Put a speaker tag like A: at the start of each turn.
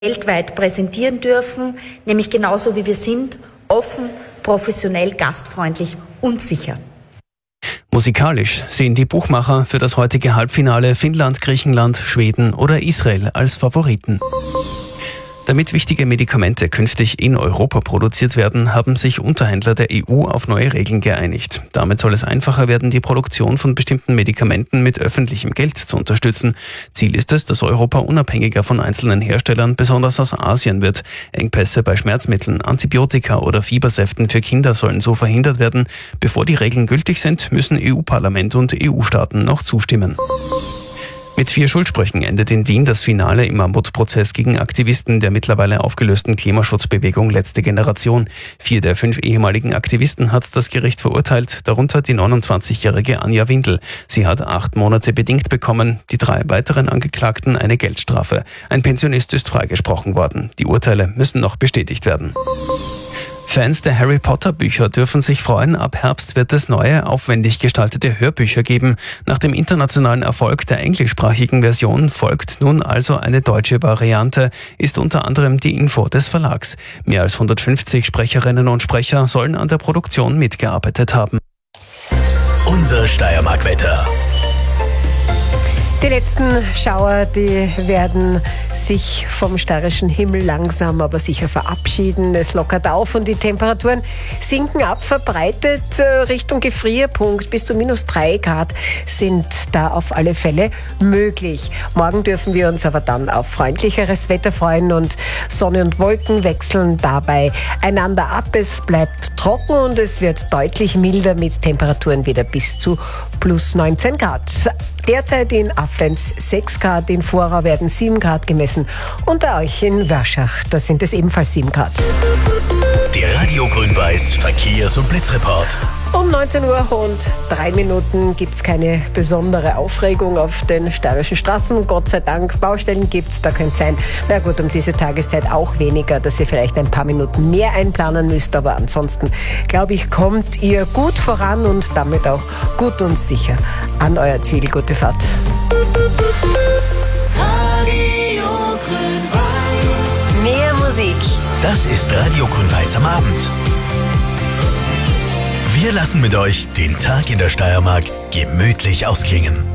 A: weltweit präsentieren dürfen, nämlich genauso wie wir sind, offen, professionell, gastfreundlich und sicher.
B: Musikalisch sehen die Buchmacher für das heutige Halbfinale Finnland, Griechenland, Schweden oder Israel als Favoriten. Damit wichtige Medikamente künftig in Europa produziert werden, haben sich Unterhändler der EU auf neue Regeln geeinigt. Damit soll es einfacher werden, die Produktion von bestimmten Medikamenten mit öffentlichem Geld zu unterstützen. Ziel ist es, dass Europa unabhängiger von einzelnen Herstellern, besonders aus Asien, wird. Engpässe bei Schmerzmitteln, Antibiotika oder Fiebersäften für Kinder sollen so verhindert werden. Bevor die Regeln gültig sind, müssen EU-Parlament und EU-Staaten noch zustimmen. Mit 4 Schuldsprüchen endet in Wien das Finale im Mammutprozess gegen Aktivisten der mittlerweile aufgelösten Klimaschutzbewegung Letzte Generation. 4 der 5 ehemaligen Aktivisten hat das Gericht verurteilt, darunter die 29-jährige Anja Windel. Sie hat 8 Monate bedingt bekommen, die 3 weiteren Angeklagten eine Geldstrafe. Ein Pensionist ist freigesprochen worden. Die Urteile müssen noch bestätigt werden. Fans der Harry Potter Bücher dürfen sich freuen, ab Herbst wird es neue, aufwendig gestaltete Hörbücher geben. Nach dem internationalen Erfolg der englischsprachigen Version folgt nun also eine deutsche Variante, ist unter anderem die Info des Verlags. Mehr als 150 Sprecherinnen und Sprecher sollen an der Produktion mitgearbeitet haben.
C: Unser Steiermark-Wetter.
D: Die letzten Schauer, die werden sich vom steirischen Himmel langsam aber sicher verabschieden. Es lockert auf und die Temperaturen sinken ab, verbreitet Richtung Gefrierpunkt. Bis zu -3 Grad sind da auf alle Fälle möglich. Morgen dürfen wir uns aber dann auf freundlicheres Wetter freuen und Sonne und Wolken wechseln dabei einander ab. Es bleibt trocken und es wird deutlich milder mit Temperaturen wieder bis zu +19 Grad. Derzeit in Aflenz 6 Grad, in Vorau werden 7 Grad gemessen und bei euch in Wörschach, da sind es ebenfalls 7 Grad.
C: Der Radio Grün-Weiß Verkehrs- und Blitzreport.
D: Um 19 Uhr und 3 Minuten gibt es keine besondere Aufregung auf den steirischen Straßen. Gott sei Dank, Baustellen gibt's, da könnte es sein, na gut, um diese Tageszeit auch weniger, dass ihr vielleicht ein paar Minuten mehr einplanen müsst, aber ansonsten, glaube ich, kommt ihr gut voran und damit auch gut und sicher an euer Ziel. Gute Fahrt.
E: Radio Grün-Weiß.
D: Mehr Musik.
C: Das ist Radio Grün-Weiß am Abend. Wir lassen mit euch den Tag in der Steiermark gemütlich ausklingen.